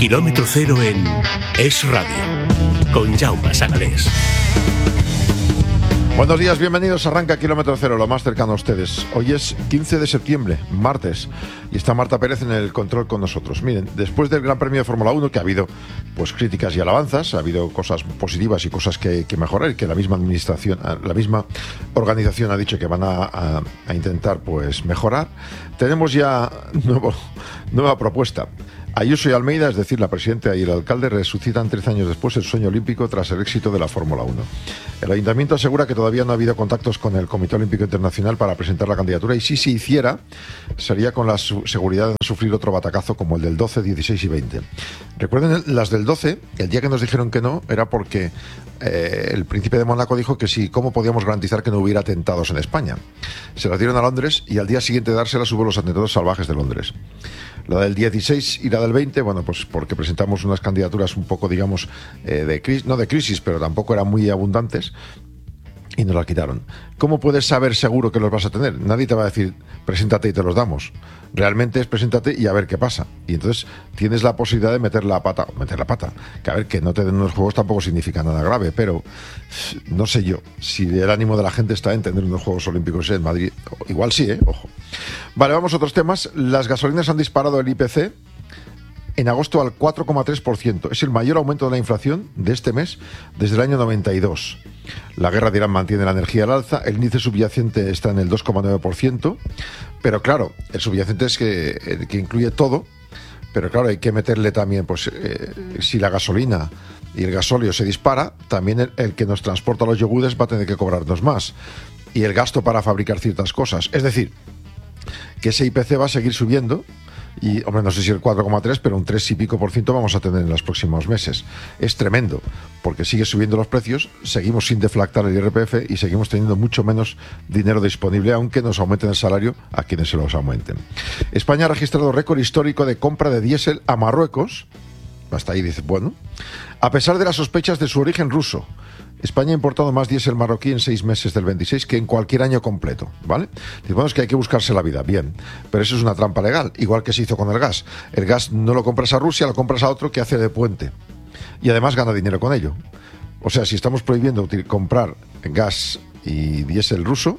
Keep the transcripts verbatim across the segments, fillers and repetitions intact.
Kilómetro cero en Es Radio, con Jaume Sagalés. Buenos días, bienvenidos. Arranca Kilómetro Cero, lo más cercano a ustedes. Hoy es quince de septiembre, martes, y está Marta Pérez en el control con nosotros. Miren, después del Gran Premio de Fórmula uno, que ha habido pues críticas y alabanzas, ha habido cosas positivas y cosas que, que mejorar, y que la misma administración, la misma organización ha dicho que van a, a, a intentar pues mejorar, tenemos ya nuevo, nueva propuesta. Ayuso y Almeida, es decir, la presidenta y el alcalde, resucitan trece años después el sueño olímpico tras el éxito de la Fórmula uno. El ayuntamiento asegura que todavía no ha habido contactos con el Comité Olímpico Internacional para presentar la candidatura, y si se hiciera, sería con la su- seguridad de no sufrir otro batacazo como el del doce, dieciséis y veinte. Recuerden, las del doce, el día que nos dijeron que no, era porque eh, el príncipe de Mónaco dijo que sí, ¿cómo podíamos garantizar que no hubiera atentados en España? Se las dieron a Londres, y al día siguiente de dárselas hubo los atentados salvajes de Londres. La del dieciséis y la del veinte, bueno, pues porque presentamos unas candidaturas un poco, digamos, eh, de crisis, no de crisis, pero tampoco eran muy abundantes, y nos la quitaron. ¿Cómo puedes saber seguro que los vas a tener? Nadie te va a decir, preséntate y te los damos. Realmente es preséntate y a ver qué pasa. Y entonces tienes la posibilidad de meter la pata, meter la pata. Que a ver, que no te den unos juegos tampoco significa nada grave, pero no sé yo si el ánimo de la gente está en tener unos Juegos Olímpicos en Madrid. Igual sí, ¿eh? Ojo. Vale, vamos a otros temas. Las gasolinas han disparado el I P C en agosto al cuatro coma tres por ciento. Es el mayor aumento de la inflación de este mes desde el año noventa y dos. La guerra de Irán mantiene la energía al alza. El índice subyacente está en el dos coma nueve por ciento. Pero claro, el subyacente es que, que incluye todo. Pero claro, hay que meterle también, pues, eh, si la gasolina y el gasóleo se dispara, también el, el que nos transporta los yogures va a tener que cobrarnos más. Y el gasto para fabricar ciertas cosas. Es decir, que ese I P C va a seguir subiendo. Y, hombre, no sé si el cuatro coma tres, pero un tres y pico por ciento vamos a tener en los próximos meses. Es tremendo, porque sigue subiendo los precios, seguimos sin deflactar el I R P F y seguimos teniendo mucho menos dinero disponible, aunque nos aumenten el salario a quienes se los aumenten. España ha registrado récord histórico de compra de diésel a Marruecos. Hasta ahí dice, bueno, a pesar de las sospechas de su origen ruso. España ha importado más diésel marroquí en seis meses del veintiséis que en cualquier año completo, ¿vale? Digamos que hay que buscarse la vida, bien, pero eso es una trampa legal, igual que se hizo con el gas. El gas no lo compras a Rusia, lo compras a otro que hace de puente, y además gana dinero con ello. O sea, si estamos prohibiendo comprar gas y diésel ruso,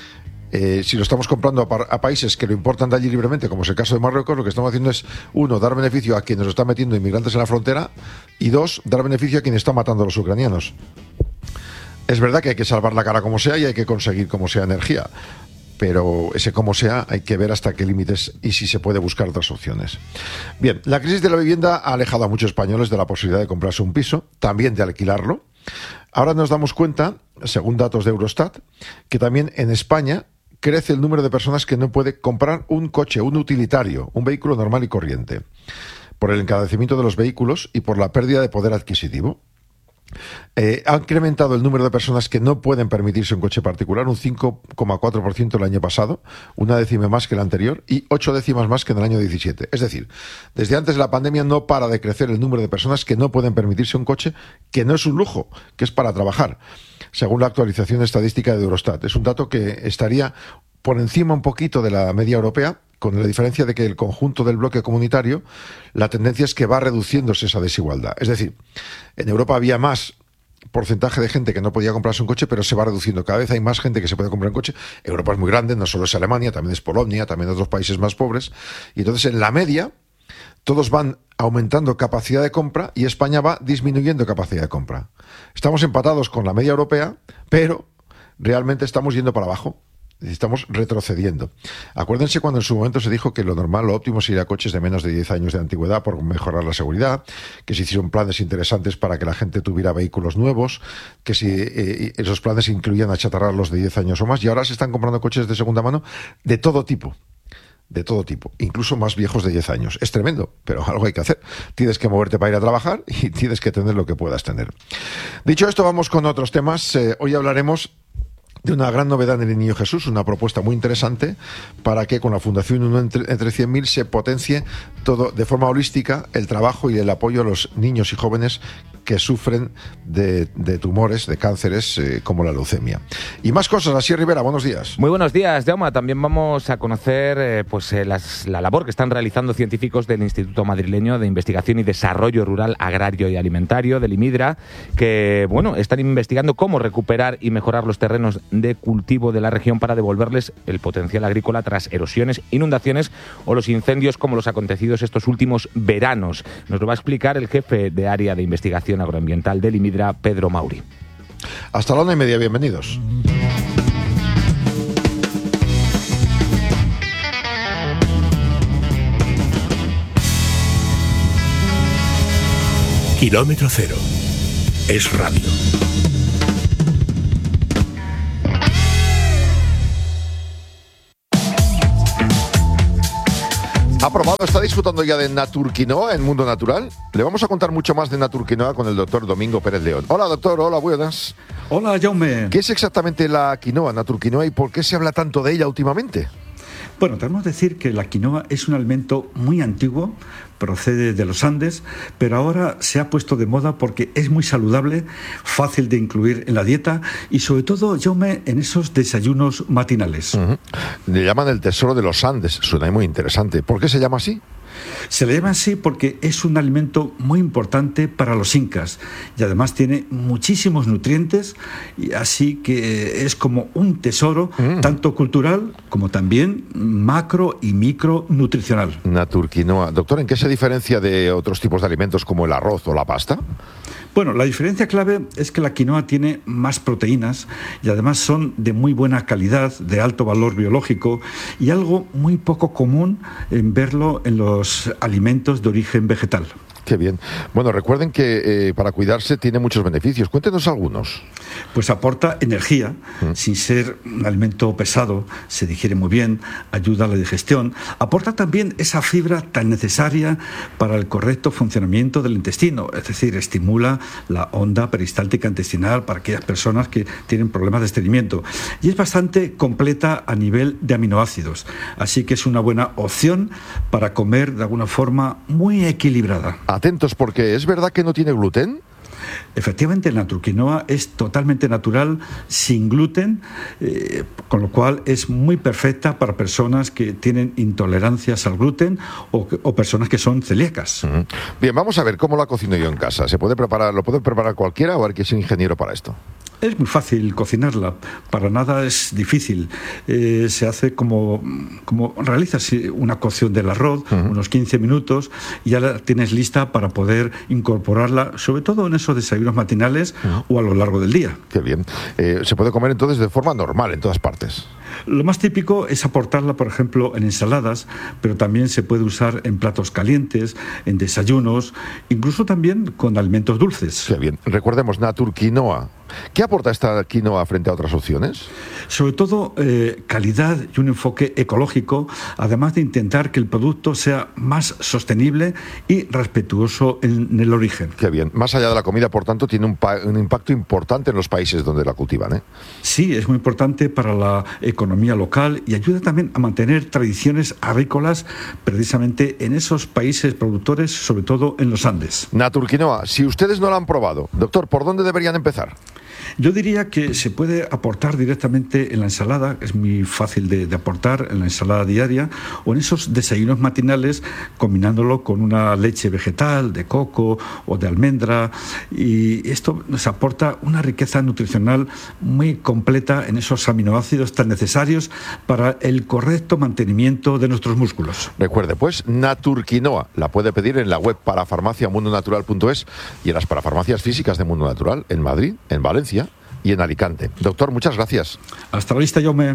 Eh, si lo estamos comprando a, par- a países que lo importan de allí libremente, como es el caso de Marruecos, lo que estamos haciendo es, uno, dar beneficio a quienes lo están metiendo inmigrantes en la frontera, y dos, dar beneficio a quienes están matando a los ucranianos. Es verdad que hay que salvar la cara como sea y hay que conseguir como sea energía, pero ese como sea hay que ver hasta qué límites y si se puede buscar otras opciones. Bien, la crisis de la vivienda ha alejado a muchos españoles de la posibilidad de comprarse un piso, también de alquilarlo. Ahora nos damos cuenta, según datos de Eurostat, que también en España crece el número de personas que no puede comprar un coche, un utilitario, un vehículo normal y corriente, por el encarecimiento de los vehículos y por la pérdida de poder adquisitivo. Eh, ha incrementado el número de personas que no pueden permitirse un coche particular un cinco coma cuatro por ciento el año pasado, una décima más que el anterior y ocho décimas más que en el año diecisiete. Es decir, desde antes de la pandemia no para de crecer el número de personas que no pueden permitirse un coche, que no es un lujo, que es para trabajar, según la actualización estadística de Eurostat. Es un dato que estaría por encima un poquito de la media europea, con la diferencia de que el conjunto del bloque comunitario, la tendencia es que va reduciéndose esa desigualdad. Es decir, en Europa había más porcentaje de gente que no podía comprarse un coche, pero se va reduciendo. Cada vez hay más gente que se puede comprar un coche. Europa es muy grande, no solo es Alemania, también es Polonia, también otros países más pobres. Y entonces, en la media, todos van aumentando capacidad de compra y España va disminuyendo capacidad de compra. Estamos empatados con la media europea, pero realmente estamos yendo para abajo. Estamos retrocediendo. Acuérdense cuando en su momento se dijo que lo normal, lo óptimo sería coches de menos de diez años de antigüedad por mejorar la seguridad, que se hicieron planes interesantes para que la gente tuviera vehículos nuevos, que si eh, esos planes incluían achatarrar los de diez años o más, y ahora se están comprando coches de segunda mano de todo tipo. De todo tipo, incluso más viejos de diez años. Es tremendo, pero algo hay que hacer. Tienes que moverte para ir a trabajar y tienes que tener lo que puedas tener. Dicho esto, vamos con otros temas. Eh, hoy hablaremos de una gran novedad en el Niño Jesús, una propuesta muy interesante para que con la Fundación Uno entre, entre cien mil se potencie todo de forma holística el trabajo y el apoyo a los niños y jóvenes que sufren de, de tumores, de cánceres eh, como la leucemia. Y más cosas, Asier Rivera, buenos días. Muy buenos días, Jaume. También vamos a conocer eh, pues, eh, las, la labor que están realizando científicos del Instituto Madrileño de Investigación y Desarrollo Rural, Agrario y Alimentario, del IMIDRA, que bueno, están investigando cómo recuperar y mejorar los terrenos de cultivo de la región para devolverles el potencial agrícola tras erosiones, inundaciones o los incendios como los acontecidos estos últimos veranos. Nos lo va a explicar el jefe de área de investigación agroambiental del IMIDRA, Pedro Mauri. Hasta la una y media, bienvenidos. Kilómetro cero. Es radio. ¿Ha probado, está disfrutando ya de Naturquinoa en Mundo Natural? Le vamos a contar mucho más de Naturquinoa con el doctor Domingo Pérez León. Hola, doctor, hola, buenas. Hola, Jaume. ¿Qué es exactamente la quinoa, Naturquinoa, y por qué se habla tanto de ella últimamente? Bueno, debemos decir que la quinoa es un alimento muy antiguo, procede de los Andes, pero ahora se ha puesto de moda porque es muy saludable, fácil de incluir en la dieta y sobre todo, Jaume, en esos desayunos matinales. Uh-huh. Le llaman el tesoro de los Andes, suena muy interesante. ¿Por qué se llama así? Se le llama así porque es un alimento muy importante para los incas y además tiene muchísimos nutrientes, y así que es como un tesoro, mm. tanto cultural como también macro y micronutricional. Naturquinoa. Doctor, ¿en qué se diferencia de otros tipos de alimentos como el arroz o la pasta? Bueno, la diferencia clave es que la quinoa tiene más proteínas y además son de muy buena calidad, de alto valor biológico y algo muy poco común en verlo en los alimentos de origen vegetal. Qué bien. Bueno, recuerden que eh, para cuidarse tiene muchos beneficios. Cuéntenos algunos. Pues aporta energía, mm. sin ser un alimento pesado, se digiere muy bien, ayuda a la digestión. Aporta también esa fibra tan necesaria para el correcto funcionamiento del intestino, es decir, estimula la onda peristáltica intestinal para aquellas personas que tienen problemas de estreñimiento. Y es bastante completa a nivel de aminoácidos, así que es una buena opción para comer de alguna forma muy equilibrada. Atentos, porque ¿es verdad que no tiene gluten? Efectivamente, la naturquinoa es totalmente natural, sin gluten, eh, con lo cual es muy perfecta para personas que tienen intolerancias al gluten o, o personas que son celíacas. Uh-huh. Bien, vamos a ver cómo la cocino yo en casa. ¿Se puede preparar, lo puede preparar cualquiera o hay que ser ingeniero para esto? Es muy fácil cocinarla, para nada es difícil. Eh, se hace como, como realizas una cocción del arroz, uh-huh. unos quince minutos, y ya la tienes lista para poder incorporarla, sobre todo en esos desayunos matinales uh-huh. o a lo largo del día. Qué bien. Eh, se puede comer entonces de forma normal en todas partes. Lo más típico es aportarla, por ejemplo, en ensaladas, pero también se puede usar en platos calientes, en desayunos, incluso también con alimentos dulces. Qué bien. Recordemos, Naturquinoa. ¿Qué aporta esta quinoa frente a otras opciones? Sobre todo eh, calidad y un enfoque ecológico, además de intentar que el producto sea más sostenible y respetuoso en, en el origen. Qué bien. Más allá de la comida, por tanto, tiene un, pa- un impacto importante en los países donde la cultivan, ¿eh? Sí, es muy importante para la economía local y ayuda también a mantener tradiciones agrícolas precisamente en esos países productores, sobre todo en los Andes. Naturquinoa, si ustedes no la han probado, doctor, ¿por dónde deberían empezar? Yo diría que se puede aportar directamente en la ensalada, es muy fácil de, de aportar en la ensalada diaria, o en esos desayunos matinales, combinándolo con una leche vegetal, de coco o de almendra, y esto nos aporta una riqueza nutricional muy completa en esos aminoácidos tan necesarios para el correcto mantenimiento de nuestros músculos. Recuerde, pues, Naturquinoa, la puede pedir en la web parafarmacia mundo natural punto es y en las parafarmacias físicas de Mundo Natural, en Madrid, en Valencia y en Alicante. Doctor, muchas gracias. Hasta la vista, Jaume.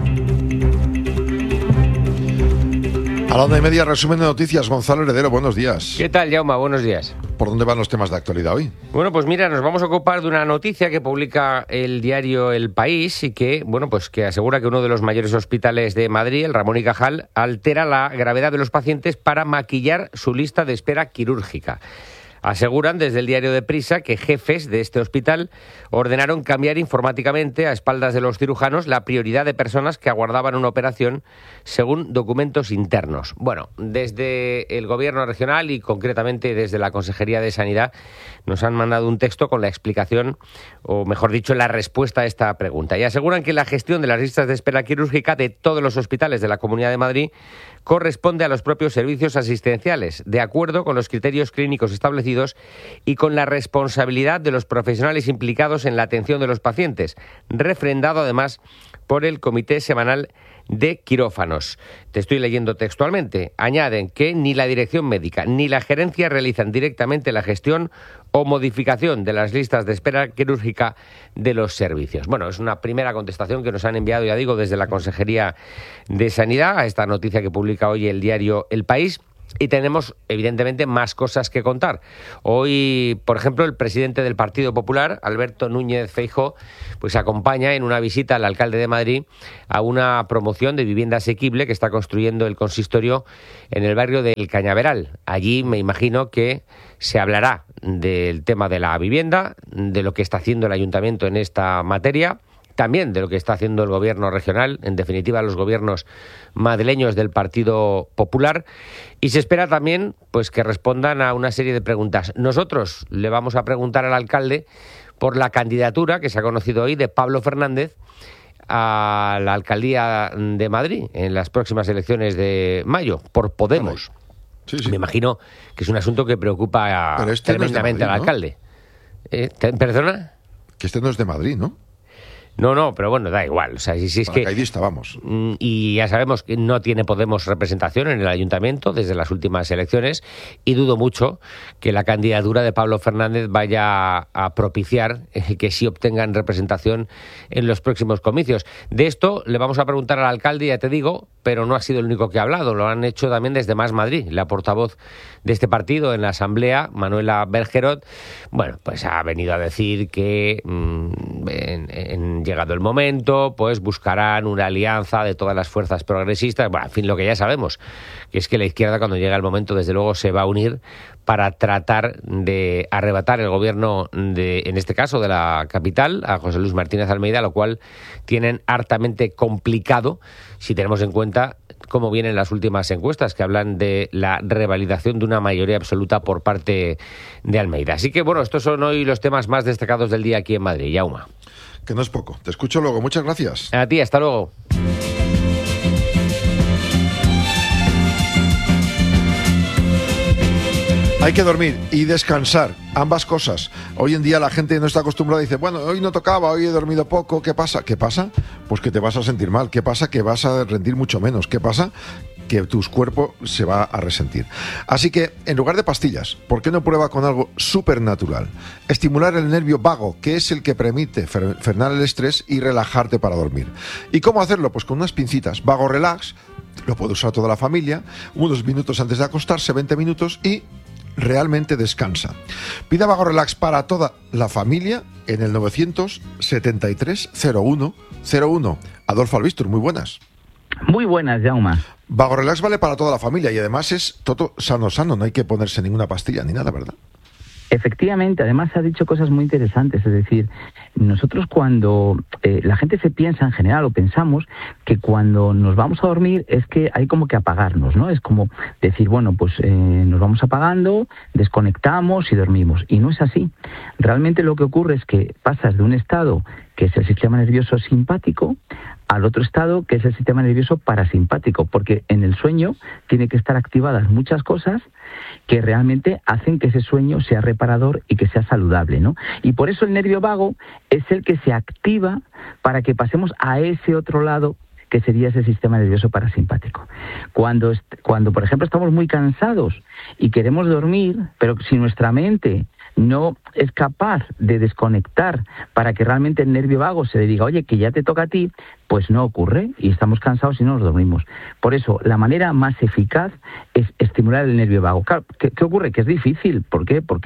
A la una y media, resumen de noticias. Gonzalo Heredero, buenos días. ¿Qué tal, Jaume? Buenos días. ¿Por dónde van los temas de actualidad hoy? Bueno, pues mira, nos vamos a ocupar de una noticia que publica el diario El País y que, bueno, pues que asegura que uno de los mayores hospitales de Madrid, el Ramón y Cajal, altera la gravedad de los pacientes para maquillar su lista de espera quirúrgica. Aseguran desde el diario de Prisa que jefes de este hospital ordenaron cambiar informáticamente a espaldas de los cirujanos la prioridad de personas que aguardaban una operación según documentos internos. Bueno, desde el Gobierno regional y concretamente desde la Consejería de Sanidad nos han mandado un texto con la explicación, o mejor dicho, la respuesta a esta pregunta. Y aseguran que la gestión de las listas de espera quirúrgica de todos los hospitales de la Comunidad de Madrid corresponde a los propios servicios asistenciales, de acuerdo con los criterios clínicos establecidos y con la responsabilidad de los profesionales implicados en la atención de los pacientes, refrendado además por el Comité Semanal de Quirófanos. Te estoy leyendo textualmente. Añaden que ni la dirección médica ni la gerencia realizan directamente la gestión o modificación de las listas de espera quirúrgica de los servicios. Bueno, es una primera contestación que nos han enviado, ya digo, desde la Consejería de Sanidad a esta noticia que publica hoy el diario El País. Y tenemos, evidentemente, más cosas que contar. Hoy, por ejemplo, el presidente del Partido Popular, Alberto Núñez Feijóo, pues acompaña en una visita al alcalde de Madrid a una promoción de vivienda asequible que está construyendo el consistorio en el barrio del Cañaveral. Allí me imagino que se hablará del tema de la vivienda, de lo que está haciendo el ayuntamiento en esta materia, también de lo que está haciendo el gobierno regional, en definitiva los gobiernos madrileños del Partido Popular, y se espera también pues que respondan a una serie de preguntas. Nosotros le vamos a preguntar al alcalde por la candidatura que se ha conocido hoy de Pablo Fernández a la alcaldía de Madrid en las próximas elecciones de mayo, por Podemos. Sí, sí. Me imagino que es un asunto que preocupa Pero este tremendamente no es de Madrid, al alcalde. ¿Eh? ¿Perdona? Que este no es de Madrid, ¿no? No, no, pero bueno, da igual. O sea, si, si es que Paracaidista, vamos. Y ya sabemos que no tiene Podemos representación en el ayuntamiento desde las últimas elecciones y dudo mucho que la candidatura de Pablo Fernández vaya a propiciar que sí obtengan representación en los próximos comicios. De esto le vamos a preguntar al alcalde, ya te digo, pero no ha sido el único que ha hablado. Lo han hecho también desde Más Madrid. La portavoz de este partido en la Asamblea, Manuela Bergerot, bueno, pues ha venido a decir que mmm, en, en llegado el momento, pues buscarán una alianza de todas las fuerzas progresistas. Bueno, en fin, lo que ya sabemos, que es que la izquierda cuando llega el momento, desde luego, se va a unir para tratar de arrebatar el gobierno, de, en este caso, de la capital, a José Luis Martínez Almeida, lo cual tienen hartamente complicado si tenemos en cuenta cómo vienen las últimas encuestas que hablan de la revalidación de una mayoría absoluta por parte de Almeida. Así que, bueno, estos son hoy los temas más destacados del día aquí en Madrid. Yauma. Que no es poco. Te escucho luego. Muchas gracias. A ti, hasta luego. Hay que dormir y descansar, ambas cosas. Hoy en día la gente no está acostumbrada y dice, bueno, hoy no tocaba, hoy he dormido poco, ¿qué pasa? ¿Qué pasa? Pues que te vas a sentir mal. ¿Qué pasa? Que vas a rendir mucho menos. ¿Qué pasa? Que tu cuerpo se va a resentir. Así que, en lugar de pastillas, ¿por qué no prueba con algo supernatural? Estimular el nervio vago, que es el que permite frenar el estrés y relajarte para dormir. ¿Y cómo hacerlo? Pues con unas pincitas. Vago Relax, lo puede usar toda la familia, unos minutos antes de acostarse, veinte minutos, y realmente descansa. Pida Vago Relax para toda la familia en el novecientos setenta y tres cero uno cero uno. Adolfo Albistur, muy buenas. Muy buenas, Jauma. Vago Relax vale para toda la familia y además es todo sano, sano, no hay que ponerse ninguna pastilla ni nada, ¿verdad? Efectivamente, además ha dicho cosas muy interesantes, es decir, nosotros cuando eh, la gente se piensa en general o pensamos que cuando nos vamos a dormir es que hay como que apagarnos, ¿no? Es como decir, bueno, pues eh, nos vamos apagando, desconectamos y dormimos, y no es así. Realmente lo que ocurre es que pasas de un estado que es el sistema nervioso simpático al otro estado que es el sistema nervioso parasimpático, porque en el sueño tiene que estar activadas muchas cosas que realmente hacen que ese sueño sea reparador y que sea saludable, ¿no? Y por eso el nervio vago es el que se activa para que pasemos a ese otro lado que sería ese sistema nervioso parasimpático. Cuando, cuando, por ejemplo, estamos muy cansados y queremos dormir, pero si nuestra mente no es capaz de desconectar para que realmente el nervio vago se le diga, oye, que ya te toca a ti, pues no ocurre y estamos cansados y no nos dormimos. Por eso, la manera más eficaz es estimular el nervio vago. Claro, ¿qué, qué ocurre? Que es difícil. ¿Por qué? Porque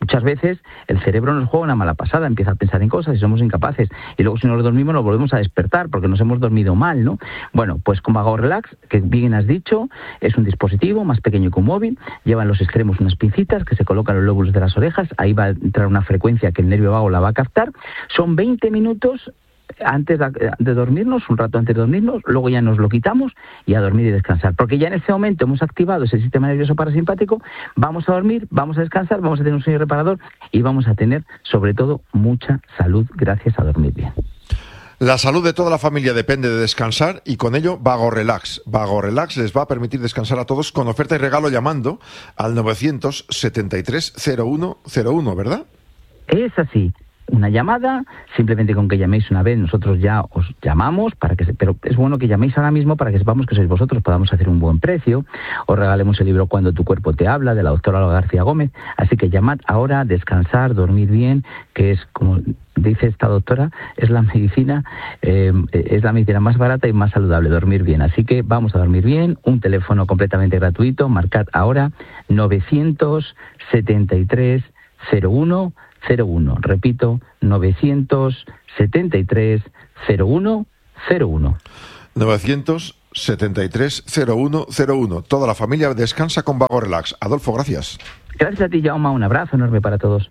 Muchas veces el cerebro nos juega una mala pasada, empieza a pensar en cosas y somos incapaces. Y luego si nos dormimos nos volvemos a despertar porque nos hemos dormido mal, ¿no? Bueno, pues con Vago Relax, que bien has dicho, es un dispositivo más pequeño que un móvil, lleva en los extremos unas pincitas que se colocan en los lóbulos de las orejas, ahí va a entrar una frecuencia que el nervio vago la va a captar. Son veinte minutos antes de dormirnos, un rato antes de dormirnos, luego ya nos lo quitamos y a dormir y descansar, porque ya en ese momento hemos activado ese sistema nervioso parasimpático, vamos a dormir, vamos a descansar, vamos a tener un sueño reparador y vamos a tener, sobre todo, mucha salud gracias a dormir bien. La salud de toda la familia depende de descansar y con ello Vago Relax. Vago Relax les va a permitir descansar a todos con oferta y regalo llamando al novecientos setenta y tres cero uno cero uno, ¿verdad? Es así. Una llamada, simplemente con que llaméis una vez, nosotros ya os llamamos, para que se, pero es bueno que llaméis ahora mismo para que sepamos que sois vosotros, podamos hacer un buen precio, os regalemos el libro Cuando tu cuerpo te habla, de la doctora Olga García Gómez, así que llamad ahora, descansar, dormir bien, que es, como dice esta doctora, es la medicina, eh, es la medicina más barata y más saludable, dormir bien, así que vamos a dormir bien, un teléfono completamente gratuito, marcad ahora novecientos setenta y tres cero uno cero uno, repito, novecientos setenta y tres cero uno cero uno. novecientos setenta y tres cero uno cero uno. Toda la familia descansa con Vago Relax. Adolfo, gracias. Gracias a ti, Jaume, un abrazo enorme para todos.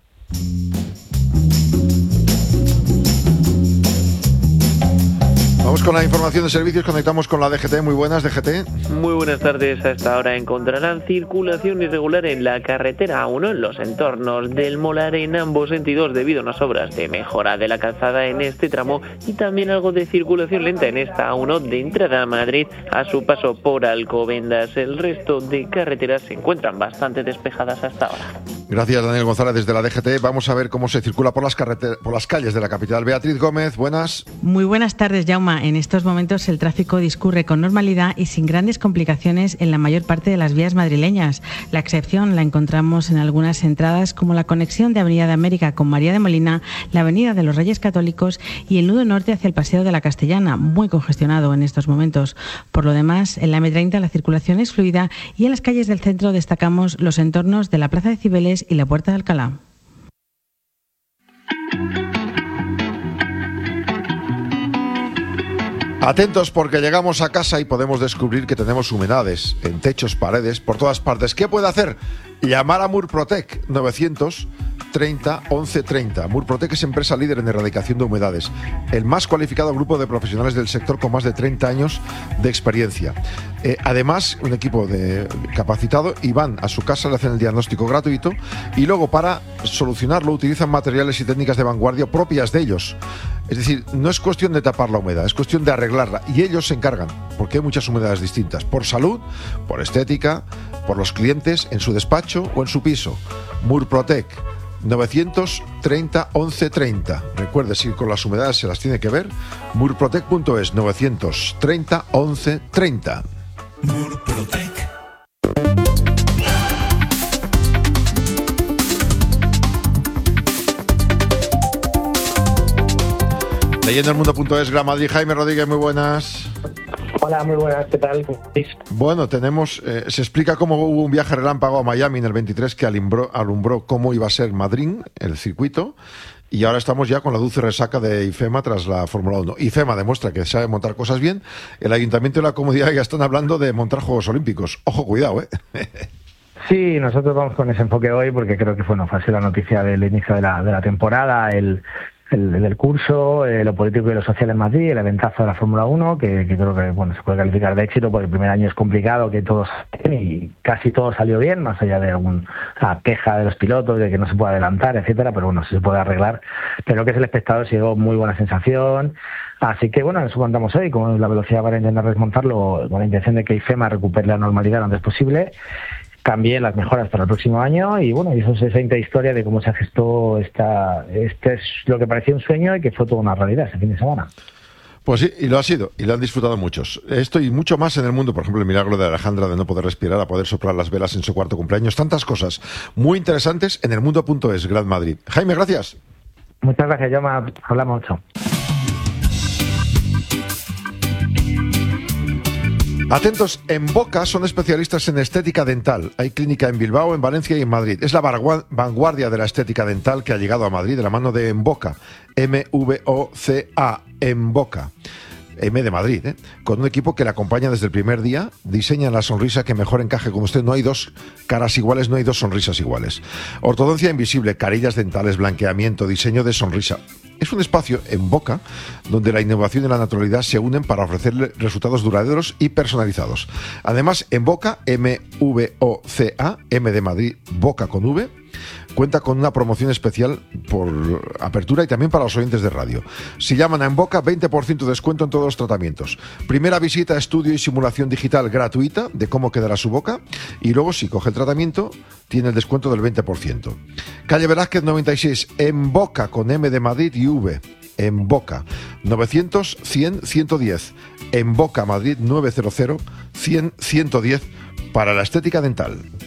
Vamos con la información de servicios, conectamos con la D G T. Muy buenas, D G T. Muy buenas tardes. A esta hora encontrarán circulación irregular en la carretera A uno en los entornos del Molar en ambos sentidos debido a unas obras de mejora de la calzada en este tramo y también algo de circulación lenta en esta A uno de entrada a Madrid a su paso por Alcobendas. El resto de carreteras se encuentran bastante despejadas hasta ahora. Gracias, Daniel González, desde la D G T. Vamos a ver cómo se circula por las, carreter- por las calles de la capital. Beatriz Gómez, buenas. Muy buenas tardes, Jaume. En estos momentos el tráfico discurre con normalidad y sin grandes complicaciones en la mayor parte de las vías madrileñas. La excepción la encontramos en algunas entradas como la conexión de Avenida de América con María de Molina, la Avenida de los Reyes Católicos y el nudo norte hacia el Paseo de la Castellana, muy congestionado en estos momentos. Por lo demás, en la eme treinta la circulación es fluida y en las calles del centro destacamos los entornos de la Plaza de Cibeles y la Puerta de Alcalá. Atentos porque llegamos a casa y podemos descubrir que tenemos humedades en techos, paredes, por todas partes. ¿Qué puede hacer? Llamar a Murprotec novecientos treinta once treinta. Murprotec es empresa líder en erradicación de humedades, el más cualificado grupo de profesionales del sector con más de treinta años de experiencia. Eh, además, un equipo de capacitado y van a su casa, le hacen el diagnóstico gratuito y luego para solucionarlo utilizan materiales y técnicas de vanguardia propias de ellos. Es decir, no es cuestión de tapar la humedad, es cuestión de arreglarla y ellos se encargan, porque hay muchas humedades distintas, por salud, por estética, por los clientes, en su despacho o en su piso. Murprotec novecientos treinta once treinta. Recuerde, si con las humedades se las tiene que ver, murprotec punto es, novecientos treinta once treinta. Murprotec. Leyendo el mundo punto es, Gran Madrid. Jaime Rodríguez, muy buenas. Hola, muy buenas, ¿qué tal? Bueno, tenemos, eh, se explica cómo hubo un viaje relámpago a Miami en el veintitrés que alumbró, alumbró cómo iba a ser Madrid, el circuito, y ahora estamos ya con la dulce resaca de IFEMA tras la Fórmula uno. IFEMA demuestra que sabe montar cosas bien, el Ayuntamiento y la Comunidad ya están hablando de montar Juegos Olímpicos. Ojo, cuidado, ¿eh? Sí, nosotros vamos con ese enfoque hoy porque creo que bueno, fue así la noticia del inicio de la, de la temporada, el... El, el curso, eh, lo político y lo social en Madrid, el eventazo de la Fórmula uno, que, que creo que bueno se puede calificar de éxito porque el primer año es complicado, que todos y casi todo salió bien, más allá de alguna queja de los pilotos, de que no se puede adelantar, etcétera, pero bueno, sí se puede arreglar. Pero que es el espectador, se llevó muy buena sensación. Así que bueno, eso contamos hoy, con la velocidad para intentar desmontarlo, con la intención de que IFEMA recupere la normalidad lo antes posible. También las mejoras para el próximo año y bueno, y eso es esa historia de cómo se gestó esta, este es lo que parecía un sueño y que fue toda una realidad ese fin de semana. Pues sí, y lo ha sido, y lo han disfrutado muchos. Esto y mucho más en el mundo, por ejemplo, el milagro de Alejandra de no poder respirar a poder soplar las velas en su cuarto cumpleaños, tantas cosas muy interesantes en el mundo punto es, Gran Madrid. Jaime, gracias. Muchas gracias, Jaume, hablamos mucho. Atentos, en Boca son especialistas en estética dental. Hay clínica en Bilbao, en Valencia y en Madrid. Es la vanguardia de la estética dental que ha llegado a Madrid de la mano de Emboca, M V O C A, Emboca. M de Madrid, ¿eh? Con un equipo que le acompaña desde el primer día, diseña la sonrisa que mejor encaje con usted. No hay dos caras iguales, no hay dos sonrisas iguales. Ortodoncia invisible, carillas dentales, blanqueamiento, diseño de sonrisa. Es un espacio en Boca donde la innovación y la naturalidad se unen para ofrecerle resultados duraderos y personalizados. Además, en Boca, M V O C A, M de Madrid, Boca con V, cuenta con una promoción especial por apertura y también para los oyentes de radio. Si llaman a En Boca, veinte por ciento de descuento en todos los tratamientos. Primera visita, estudio y simulación digital gratuita de cómo quedará su boca. Y luego, si coge el tratamiento, tiene el descuento del veinte por ciento. Calle Velázquez noventa y seis, En Boca con M de Madrid y V. En Boca, novecientos cien ciento diez. En Boca, Madrid, nueve cero cero cien ciento diez para la estética dental.